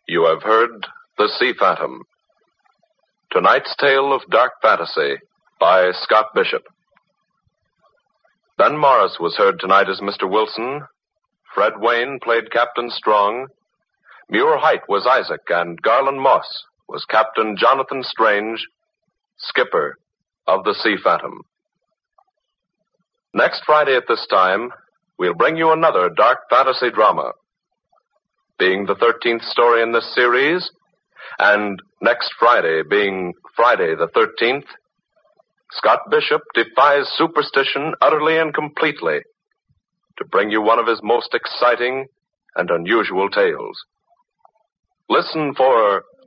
You have heard The Sea Phantom. Tonight's tale of dark fantasy by Scott Bishop. Ben Morris was heard tonight as Mr. Wilson. Fred Wayne played Captain Strong. Muir Height was Isaac, and Garland Moss was Captain Jonathan Strange, skipper of the Sea Phantom. Next Friday at this time, we'll bring you another dark fantasy drama. Being the 13th story in this series, and next Friday being Friday the 13th, Scott Bishop defies superstition utterly and completely to bring you one of his most exciting and unusual tales. Listen for